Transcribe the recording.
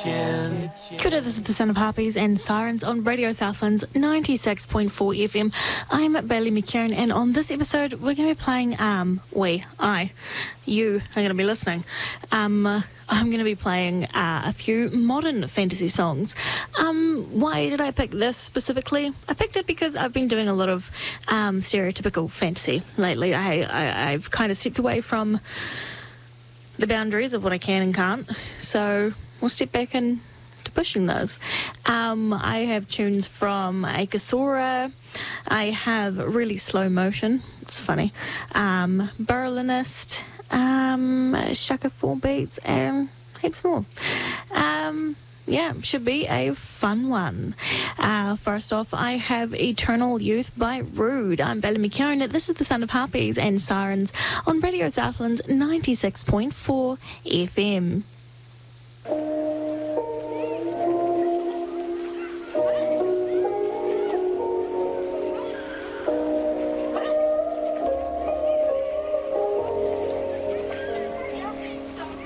Kia ora, this is the Sound of Harpies and Sirens on Radio Southland's 96.4 FM. I'm Bailey McKeown, and on this episode, we're going to be playing, you are going to be listening. I'm going to be playing a few modern fantasy songs. Why did I pick this specifically? I picked it because I've been doing a lot of stereotypical fantasy lately. I've kind of stepped away from the boundaries of what I can and can't, so we'll step back into pushing those. I have tunes from Akasora. I have Really Slow Motion. It's funny. Berlinist, Shaka 4 Beats, and heaps more. Should be a fun one. First off, I have Eternal Youth by Rude. I'm Bailey McKeown. This is the Sound of Harpies and Sirens on Radio Southland's 96.4 FM.